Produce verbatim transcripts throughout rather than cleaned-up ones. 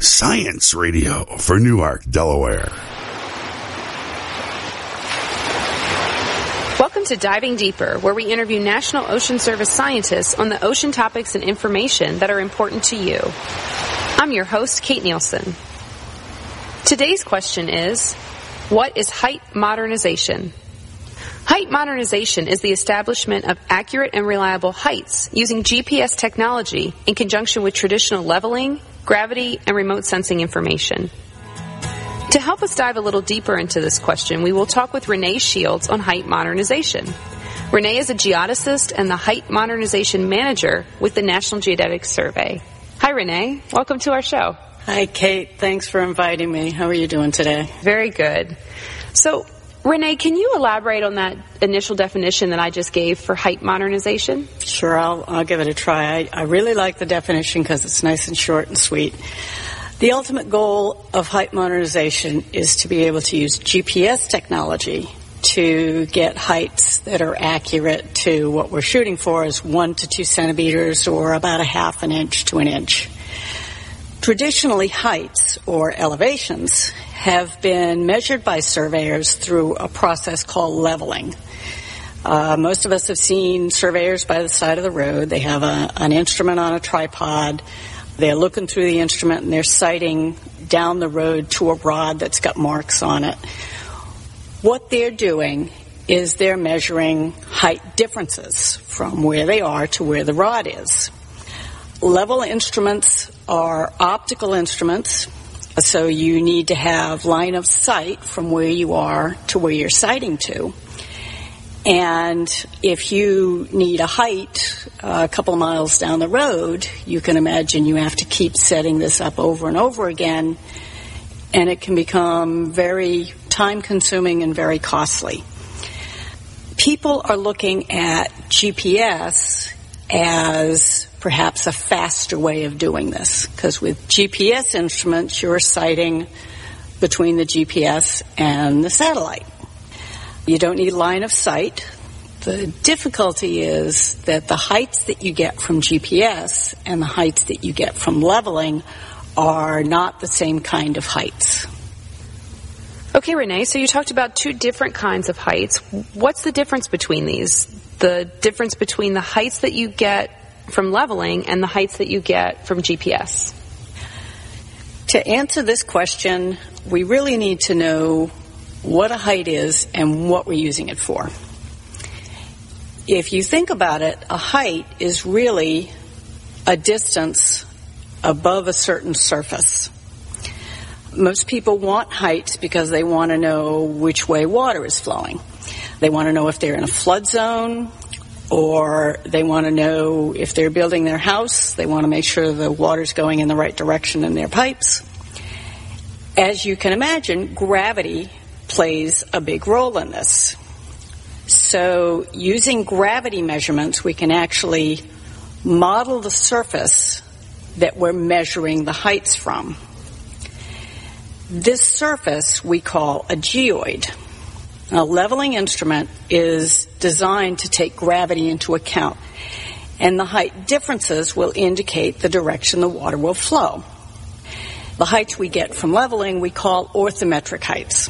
Science Radio for Newark, Delaware. Welcome to Diving Deeper, where we interview National Ocean Service scientists on the ocean topics and information that are important to you. I'm your host, Kate Nielsen. Today's question is, what is height modernization? Height modernization is the establishment of accurate and reliable heights using G P S technology in conjunction with traditional leveling, gravity, and remote sensing information. To help us dive a little deeper into this question, we will talk with Renee Shields on height modernization. Renee is a geodesist and the height modernization manager with the National Geodetic Survey. Hi, Renee. Welcome to our show. Hi, Kate. Thanks for inviting me. How are you doing today? Very good. So, Renee, can you elaborate on that initial definition that I just gave for height modernization? Sure, I'll, I'll give it a try. I, I really like the definition because it's nice and short and sweet. The ultimate goal of height modernization is to be able to use G P S technology to get heights that are accurate to what we're shooting for is one to two centimeters or about a half an inch to an inch. Traditionally, heights or elevations have been measured by surveyors through a process called leveling. Uh, most of us have seen surveyors by the side of the road. They have a, an instrument on a tripod. They're looking through the instrument and they're sighting down the road to a rod that's got marks on it. What they're doing is they're measuring height differences from where they are to where the rod is. Level instruments are optical instruments, so you need to have line of sight from where you are to where you're sighting to. And if you need a height uh, a couple of miles down the road, you can imagine you have to keep setting this up over and over again, and it can become very time-consuming and very costly. People are looking at G P S as perhaps a faster way of doing this, because with G P S instruments, you're sighting between the G P S and the satellite. You don't need line of sight. The difficulty is that the heights that you get from G P S and the heights that you get from leveling are not the same kind of heights. Okay, Renee, so you talked about two different kinds of heights. What's the difference between these? The difference between the heights that you get from leveling and the heights that you get from G P S? To answer this question, we really need to know what a height is and what we're using it for. If you think about it, a height is really a distance above a certain surface. Most people want heights because they want to know which way water is flowing. They want to know if they're in a flood zone, or they want to know if they're building their house. They want to make sure the water's going in the right direction in their pipes. As you can imagine, gravity plays a big role in this. So using gravity measurements, we can actually model the surface that we're measuring the heights from. This surface we call a geoid. A leveling instrument is designed to take gravity into account, and the height differences will indicate the direction the water will flow. The heights we get from leveling we call orthometric heights.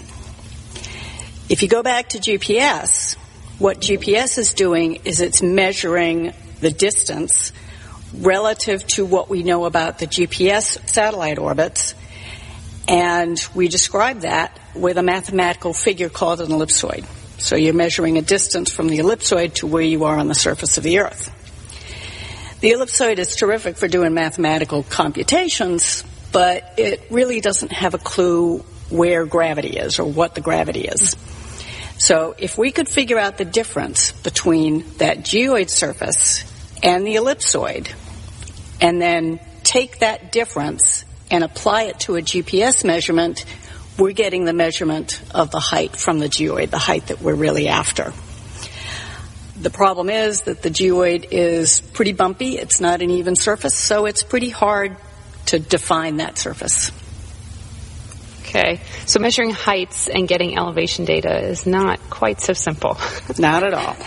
If you go back to G P S, what G P S is doing is it's measuring the distance relative to what we know about the G P S satellite orbits, and we describe that with a mathematical figure called an ellipsoid. So you're measuring a distance from the ellipsoid to where you are on the surface of the Earth. The ellipsoid is terrific for doing mathematical computations, but it really doesn't have a clue where gravity is or what the gravity is. So if we could figure out the difference between that geoid surface and the ellipsoid, and then take that difference and apply it to a G P S measurement, we're getting the measurement of the height from the geoid, the height that we're really after. The problem is that the geoid is pretty bumpy. It's not an even surface, so it's pretty hard to define that surface. Okay, so measuring heights and getting elevation data is not quite so simple. Not at all.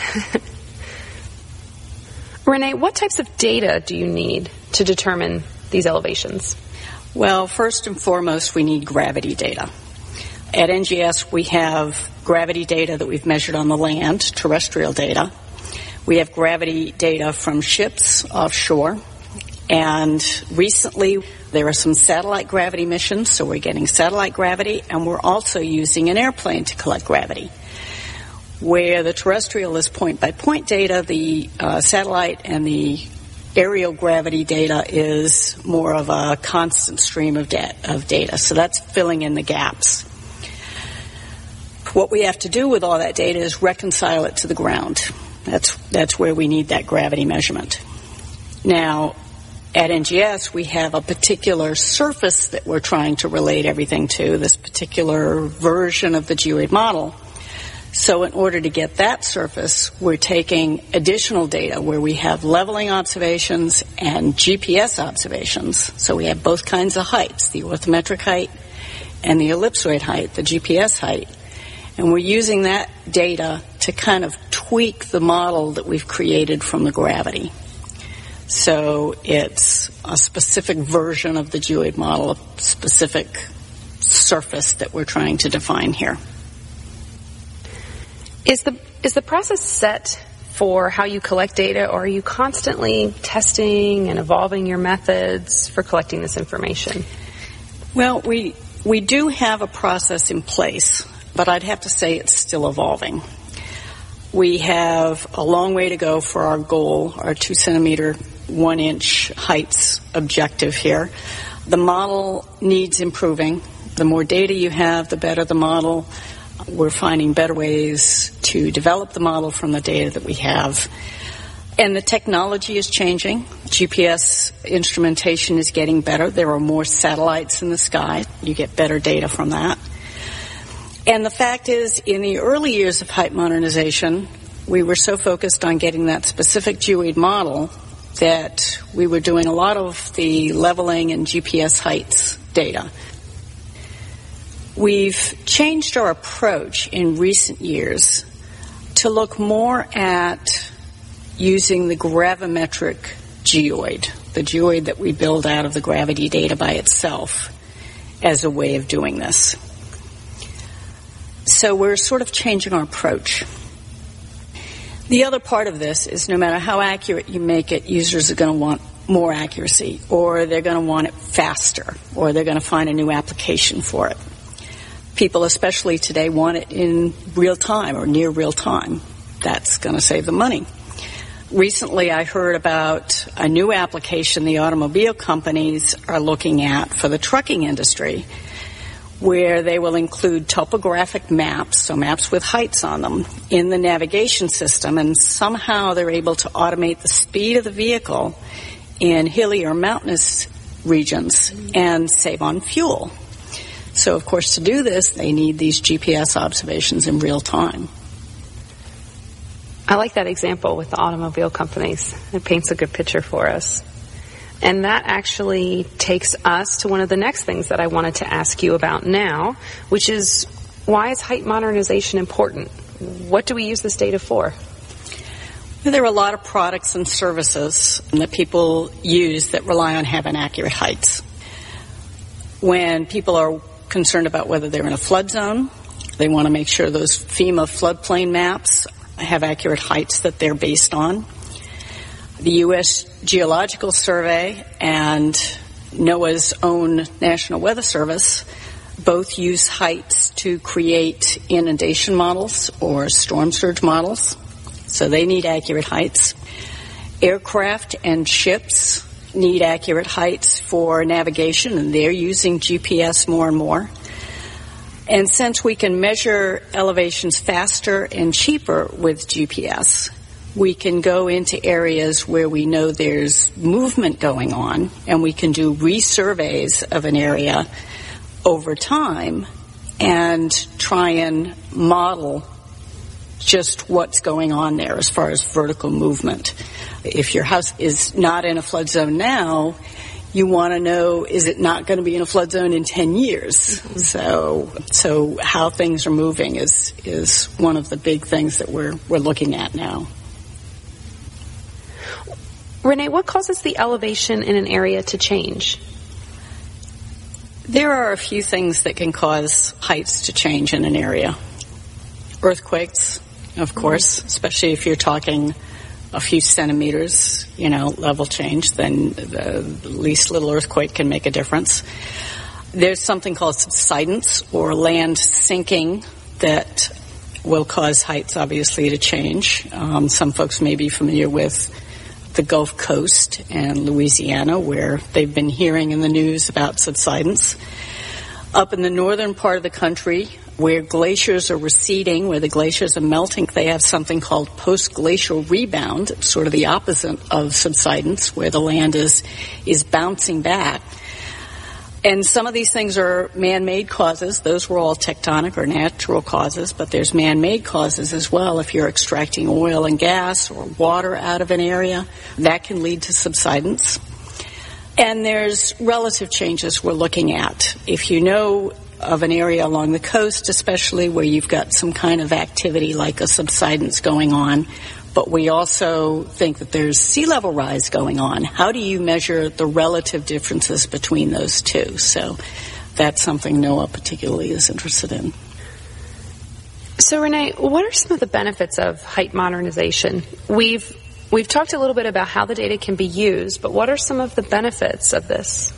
Renee, what types of data do you need to determine these elevations? Well, first and foremost, we need gravity data. At N G S, we have gravity data that we've measured on the land, terrestrial data. We have gravity data from ships offshore. And recently, there are some satellite gravity missions, so we're getting satellite gravity, and we're also using an airplane to collect gravity. Where the terrestrial is point-by-point data, the uh, satellite and the aerial gravity data is more of a constant stream of, da- of data. So that's filling in the gaps. What we have to do with all that data is reconcile it to the ground. That's, that's where we need that gravity measurement. Now, at N G S, we have a particular surface that we're trying to relate everything to, this particular version of the geoid model. So in order to get that surface, we're taking additional data where we have leveling observations and G P S observations. So we have both kinds of heights, the orthometric height and the ellipsoid height, the G P S height. And we're using that data to kind of tweak the model that we've created from the gravity. So it's a specific version of the geoid model, a specific surface that we're trying to define here. Is the is the process set for how you collect data, or are you constantly testing and evolving your methods for collecting this information? Well, we we do have a process in place, but I'd have to say it's still evolving. We have a long way to go for our goal, our two centimeter, one inch heights objective here. The model needs improving. The more data you have, the better the model. We're finding better ways to develop the model from the data that we have. And the technology is changing. G P S instrumentation is getting better. There are more satellites in the sky. You get better data from that. And the fact is, in the early years of height modernization, we were so focused on getting that specific geoid model that we were doing a lot of the leveling and G P S heights data. We've changed our approach in recent years to look more at using the gravimetric geoid, the geoid that we build out of the gravity data by itself, as a way of doing this. So we're sort of changing our approach. The other part of this is no matter how accurate you make it, users are going to want more accuracy, or they're going to want it faster, or they're going to find a new application for it. People, especially today, want it in real time or near real time. That's going to save them money. Recently, I heard about a new application the automobile companies are looking at for the trucking industry, where they will include topographic maps, so maps with heights on them, in the navigation system, and somehow they're able to automate the speed of the vehicle in hilly or mountainous regions and save on fuel. So, of course, to do this, they need these G P S observations in real time. I like that example with the automobile companies. It paints a good picture for us. And that actually takes us to one of the next things that I wanted to ask you about now, which is, why is height modernization important? What do we use this data for? There are a lot of products and services that people use that rely on having accurate heights. When people are concerned about whether they're in a flood zone, they want to make sure those FEMA floodplain maps have accurate heights that they're based on. The U S Geological Survey and NOAA's own National Weather Service both use heights to create inundation models or storm surge models, so they need accurate heights. Aircraft and ships need accurate heights for navigation, and they're using G P S more and more. And since we can measure elevations faster and cheaper with G P S, we can go into areas where we know there's movement going on, and we can do resurveys of an area over time and try and model just what's going on there as far as vertical movement. If your house is not in a flood zone now, you want to know, is it not going to be in a flood zone in ten years? Mm-hmm. So, so how things are moving is is one of the big things that we're we're looking at now. Renee, what causes the elevation in an area to change? There are a few things that can cause heights to change in an area. Earthquakes, of course, especially if you're talking a few centimeters, you know, level change, then the least little earthquake can make a difference. There's something called subsidence, or land sinking, that will cause heights, obviously, to change. Um, some folks may be familiar with the Gulf Coast and Louisiana, where they've been hearing in the news about subsidence. Up in the northern part of the country, where glaciers are receding, where the glaciers are melting, they have something called post-glacial rebound, sort of the opposite of subsidence, where the land is is bouncing back. And some of these things are man-made causes. Those were all tectonic or natural causes, but there's man-made causes as well. If you're extracting oil and gas or water out of an area, that can lead to subsidence. And there's relative changes we're looking at. If you know of an area along the coast, especially where you've got some kind of activity like a subsidence going on, but we also think that there's sea level rise going on. How do you measure the relative differences between those two? So that's something NOAA particularly is interested in. So, Renee, what are some of the benefits of height modernization? We've we've talked a little bit about how the data can be used, but what are some of the benefits of this?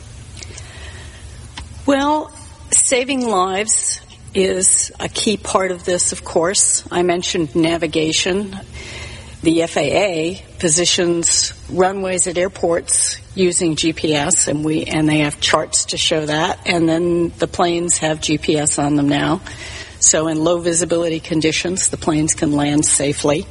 Well, saving lives is a key part of this, of course. I mentioned navigation. The F A A positions runways at airports using G P S, and we and they have charts to show that, and then the planes have G P S on them now. So in low visibility conditions, the planes can land safely.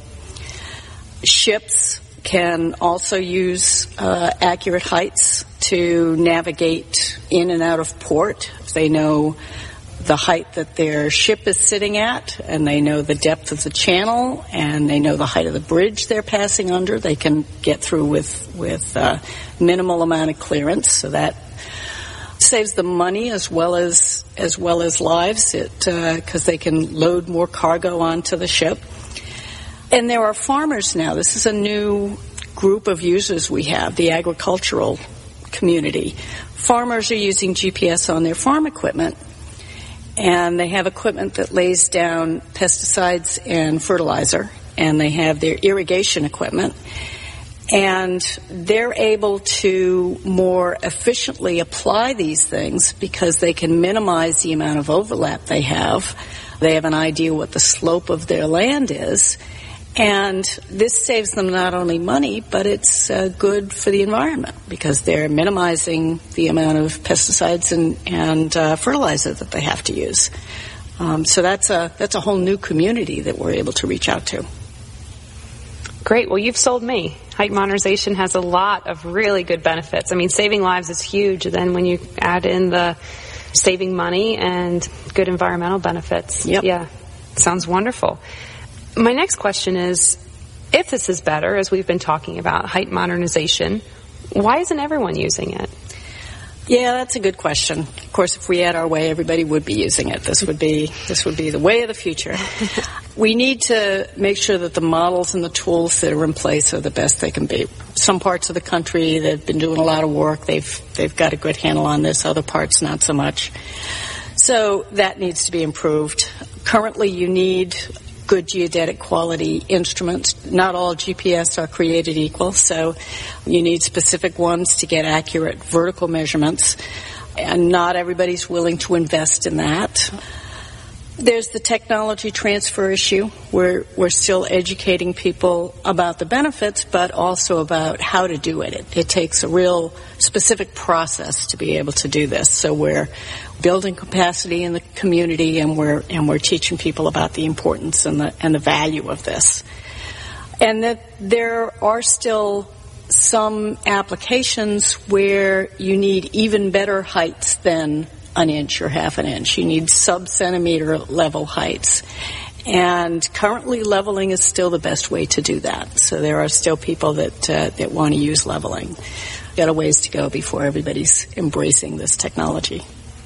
Ships can also use uh, accurate heights to navigate in and out of port. If they know the height that their ship is sitting at, and they know the depth of the channel, and they know the height of the bridge they're passing under, they can get through with with uh, minimal amount of clearance. So that saves them money as well as as well as lives, it because uh, they can load more cargo onto the ship. And there are farmers now. This is a new group of users we have, the agricultural community. Farmers are using G P S on their farm equipment, and they have equipment that lays down pesticides and fertilizer, and they have their irrigation equipment, and they're able to more efficiently apply these things because they can minimize the amount of overlap they have. They have an idea what the slope of their land is, and this saves them not only money, but it's uh, good for the environment because they're minimizing the amount of pesticides and, and uh, fertilizer that they have to use. Um, so that's a that's a whole new community that we're able to reach out to. Great. Well, you've sold me. Height modernization has a lot of really good benefits. I mean, saving lives is huge. And then when you add in the saving money and good environmental benefits, yep. yeah, sounds wonderful. My next question is, if this is better, as we've been talking about, height modernization, why isn't everyone using it? Yeah, that's a good question. Of course, if we had our way, everybody would be using it. This would be this would be the way of the future. We need to make sure that the models and the tools that are in place are the best they can be. Some parts of the country that have been doing a lot of work, they've they've got a good handle on this. Other parts, not so much. So that needs to be improved. Currently, you need good geodetic quality instruments. Not all G P S are created equal, so you need specific ones to get accurate vertical measurements, and not everybody's willing to invest in that. There's the technology transfer issue. We're, we're still educating people about the benefits, but also about how to do it. It, it takes a real specific process to be able to do this. So we're building capacity in the community, and we're and we're teaching people about the importance and the and the value of this. And that there are still some applications where you need even better heights than an inch or half an inch. You need sub-centimeter level heights. And currently leveling is still the best way to do that. So there are still people that uh, that want to use leveling. Got a ways to go before everybody's embracing this technology.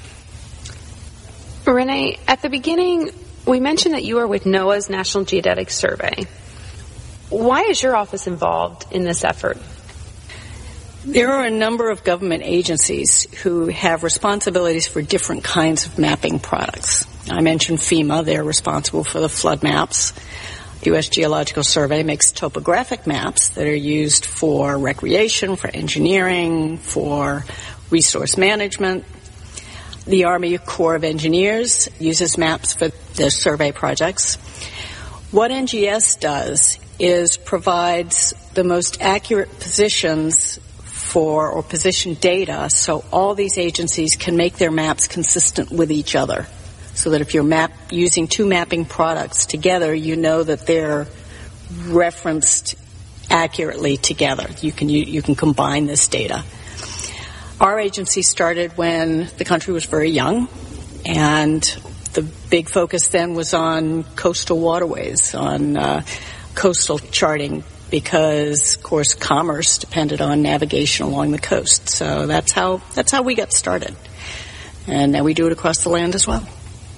Renee, at the beginning, we mentioned that you are with NOAA's National Geodetic Survey. Why is your office involved in this effort? There are a number of government agencies who have responsibilities for different kinds of mapping products. I mentioned FEMA. They're responsible for the flood maps. U S Geological Survey makes topographic maps that are used for recreation, for engineering, for resource management. The Army Corps of Engineers uses maps for their survey projects. What N G S does is provides the most accurate positions for or position data so all these agencies can make their maps consistent with each other. So that if you're map using two mapping products together, you know that they're referenced accurately together. You can you, you can combine this data. Our agency started when the country was very young, and the big focus then was on coastal waterways, on uh, coastal charting, because, of course, commerce depended on navigation along the coast. So that's how that's how we got started, and now we do it across the land as well.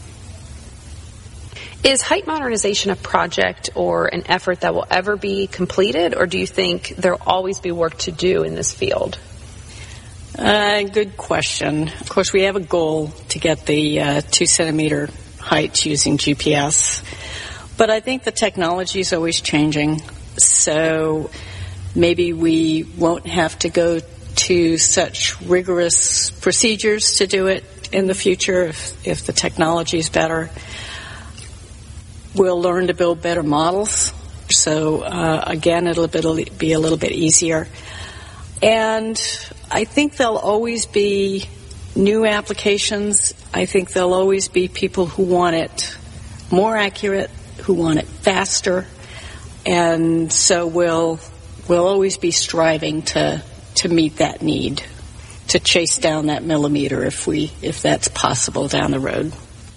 Is height modernization a project or an effort that will ever be completed, or do you think there will always be work to do in this field? Uh, good question. Of course, we have a goal to get the uh, two centimeter height using G P S, but I think the technology is always changing, so maybe we won't have to go to such rigorous procedures to do it in the future if, if the technology is better. We'll learn to build better models, so uh, again, it'll be a little bit easier. And I think there'll always be new applications. I think there'll always be people who want it more accurate, who want it faster, and so we'll we'll always be striving to to meet that need, to chase down that millimeter if we if that's possible down the road.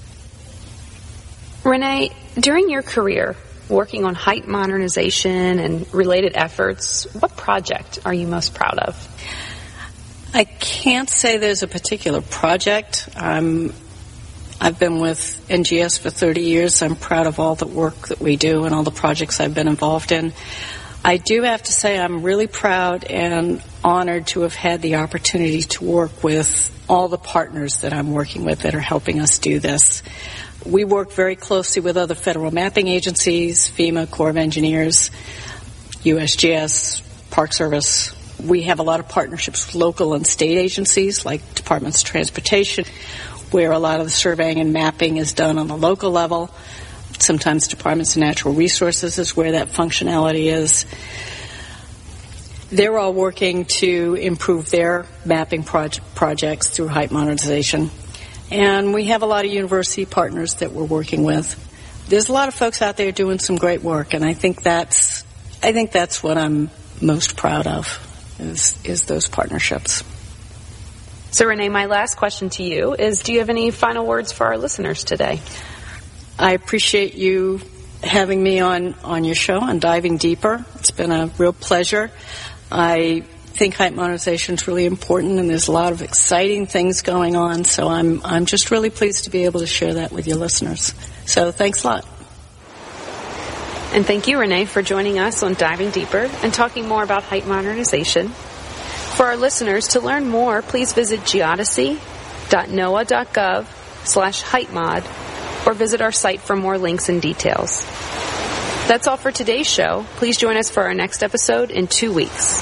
Renee, during your career working on height modernization and related efforts, what project are you most proud of? I can't say there's a particular project. I'm, I've been with N G S for thirty years. I'm proud of all the work that we do and all the projects I've been involved in. I do have to say I'm really proud and honored to have had the opportunity to work with all the partners that I'm working with that are helping us do this. We work very closely with other federal mapping agencies, FEMA, Corps of Engineers, U S G S, Park Service. We have a lot of partnerships with local and state agencies like Departments of Transportation, where a lot of the surveying and mapping is done on the local level. Sometimes Departments of Natural Resources is where that functionality is. They're all working to improve their mapping proje- projects through height modernization. And we have a lot of university partners that we're working with. There's a lot of folks out there doing some great work, and I think that's I think that's what I'm most proud of, is, is those partnerships. So, Renee, my last question to you is, do you have any final words for our listeners today? I appreciate you having me on, on your show on Diving Deeper. It's been a real pleasure. I think height modernization is really important, and there's a lot of exciting things going on, so I'm I'm just really pleased to be able to share that with your listeners. So thanks a lot. And thank you, Renee, for joining us on Diving Deeper and talking more about height modernization. For our listeners, to learn more, please visit geodesy dot noaa dot gov slash heightmod or visit our site for more links and details. That's all for today's show. Please join us for our next episode in two weeks.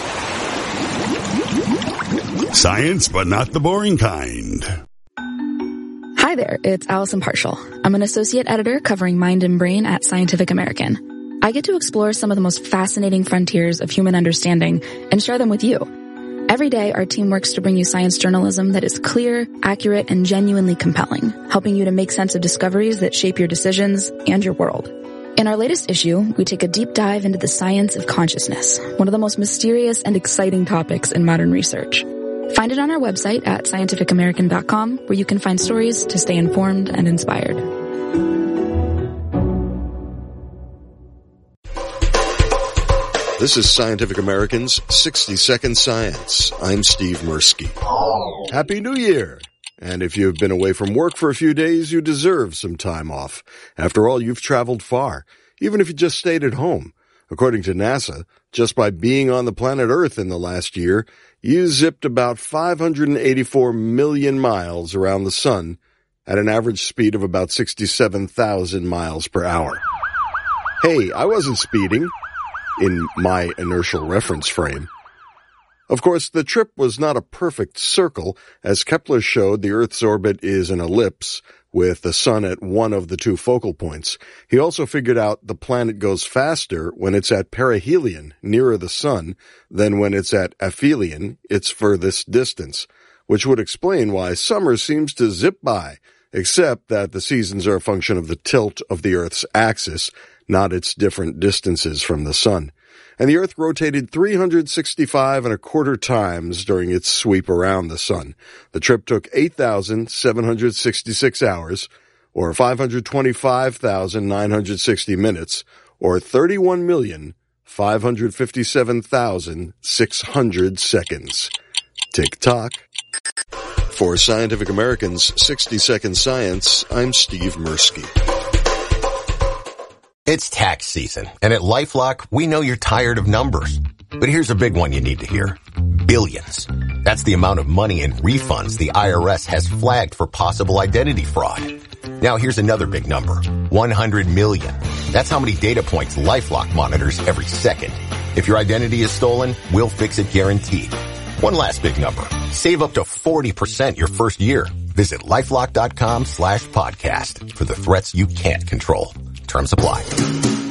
Science, but not the boring kind. Hi there, it's Allison Partial. I'm an associate editor covering mind and brain at Scientific American. I get to explore some of the most fascinating frontiers of human understanding and share them with you. Every day, our team works to bring you science journalism that is clear, accurate, and genuinely compelling, helping you to make sense of discoveries that shape your decisions and your world. In our latest issue, we take a deep dive into the science of consciousness, one of the most mysterious and exciting topics in modern research. Find it on our website at scientific american dot com, where you can find stories to stay informed and inspired. This is Scientific American's sixty second Science. I'm Steve Mirsky. Happy New Year! And if you've been away from work for a few days, you deserve some time off. After all, you've traveled far, even if you just stayed at home. According to NASA, just by being on the planet Earth in the last year, you zipped about five hundred eighty-four million miles around the sun at an average speed of about sixty-seven thousand miles per hour. Hey, I wasn't speeding in my inertial reference frame. Of course, the trip was not a perfect circle. As Kepler showed, the Earth's orbit is an ellipse, with the sun at one of the two focal points. He also figured out the planet goes faster when it's at perihelion, nearer the sun, than when it's at aphelion, its furthest distance, which would explain why summer seems to zip by, except that the seasons are a function of the tilt of the Earth's axis, not its different distances from the sun. And the Earth rotated three hundred sixty-five and a quarter times during its sweep around the sun. The trip took eight thousand seven hundred sixty-six hours, or five hundred twenty-five thousand nine hundred sixty minutes, or thirty-one million five hundred fifty-seven thousand six hundred seconds. Tick-tock. For Scientific American's sixty second Science, I'm Steve Mirsky. It's tax season, and at LifeLock, we know you're tired of numbers. But here's a big one you need to hear. Billions. That's the amount of money in refunds the I R S has flagged for possible identity fraud. Now here's another big number. one hundred million. That's how many data points LifeLock monitors every second. If your identity is stolen, we'll fix it guaranteed. One last big number. Save up to forty percent your first year. Visit LifeLock.com slash podcast for the threats you can't control. Terms apply.